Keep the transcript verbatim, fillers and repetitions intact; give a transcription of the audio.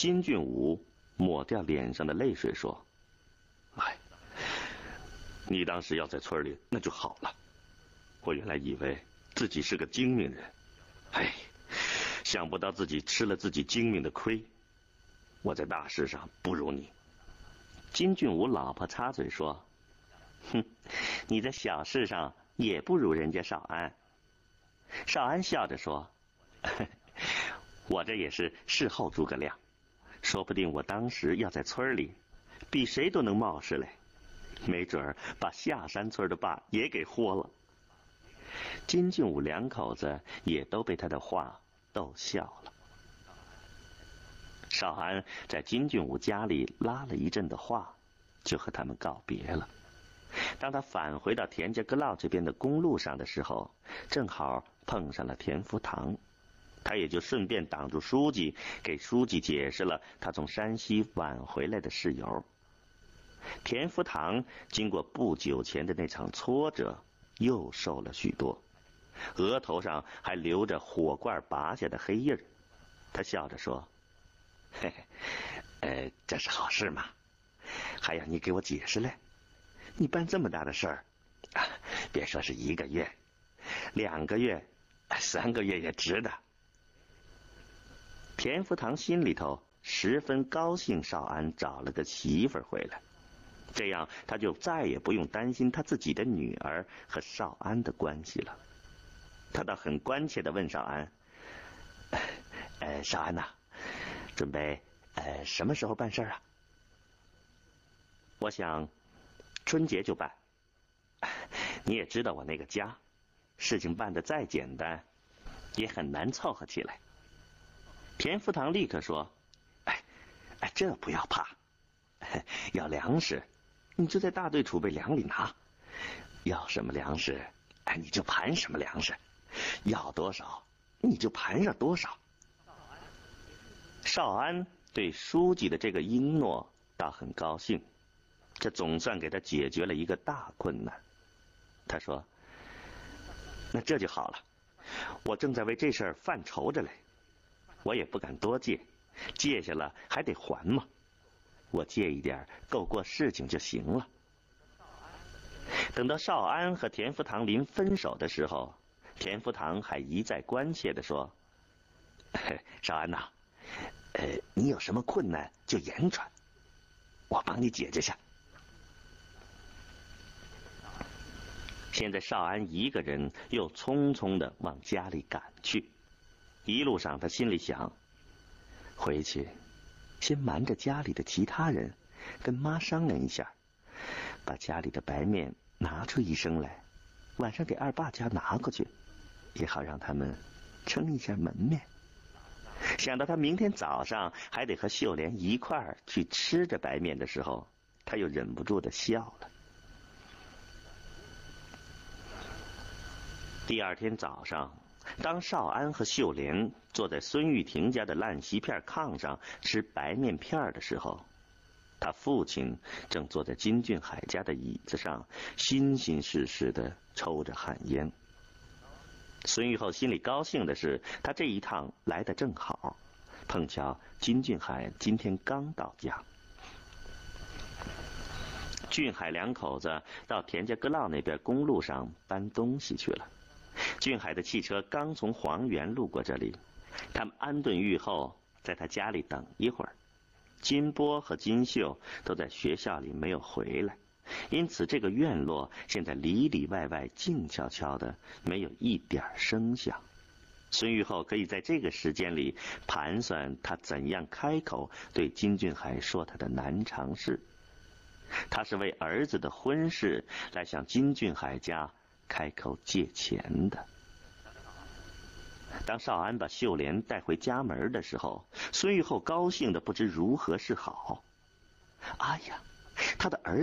金俊武抹掉脸上的泪水说：“哎，你当时要在村里那就好了。我原来以为自己是个精明人，哎，想不到自己吃了自己精明的亏。我在大事上不如你。”金俊武老婆插嘴说：“哼，你在小事上也不如人家少安。”少安笑着说：“我这也是事后诸葛亮，说不定我当时要在村里，比谁都能冒失来，没准儿把下山村的爸也给豁了。”金俊武两口子也都被他的话逗笑了。少安在金俊武家里拉了一阵的话，就和他们告别了。当他返回到田家阁老这边的公路上的时候，正好碰上了田福堂，他也就顺便挡住书记，给书记解释了他从山西晚回来的事由。田福堂经过不久前的那场挫折，又瘦了许多，额头上还留着火罐拔下的黑印儿。他笑着说：“嘿嘿，呃，这是好事嘛，还要你给我解释嘞。你办这么大的事儿，啊，别说是一个月，两个月，三个月也值得。”田福堂心里头十分高兴，少安找了个媳妇儿回来，这样他就再也不用担心他自己的女儿和少安的关系了。他倒很关切地问少安：“呃，少安呐、啊，准备呃什么时候办事啊？”“我想春节就办。你也知道我那个家，事情办得再简单，也很难凑合起来。”田福堂立刻说：“哎哎，这不要怕，要粮食你就在大队储备粮里拿，要什么粮食，哎，你就盘什么粮食，要多少你就盘上多少。”少安对书记的这个应诺倒很高兴，这总算给他解决了一个大困难。他说：“那这就好了，我正在为这事儿犯愁着嘞，我也不敢多借，借下了还得还嘛，我借一点够过事情就行了。”等到少安和田福堂临分手的时候，田福堂还一再关切地说：“少安呐、啊，呃，你有什么困难就言传，我帮你解决下。”现在少安一个人又匆匆地往家里赶去，一路上他心里想，回去先瞒着家里的其他人，跟妈商量一下，把家里的白面拿出一升来，晚上给二爸家拿过去，也好让他们撑一下门面。想到他明天早上还得和秀莲一块儿去吃着白面的时候，他又忍不住地笑了。第二天早上，当少安和秀莲坐在孙玉婷家的烂席片炕上吃白面片的时候，他父亲正坐在金俊海家的椅子上，心心事事地抽着旱烟。孙玉厚心里高兴的是，他这一趟来得正好，碰巧金俊海今天刚到家。俊海两口子到田家阁老那边公路上搬东西去了。俊海的汽车刚从黄原路过这里，他们安顿狱后，在他家里等一会儿。金波和金秀都在学校里没有回来，因此这个院落现在里里外外静悄悄的，没有一点声响。孙玉厚可以在这个时间里盘算他怎样开口对金俊海说他的难尝事。他是为儿子的婚事来向金俊海家开口借钱的。当少安把秀莲带回家门的时候，孙玉厚高兴的不知如何是好。哎呀，他的儿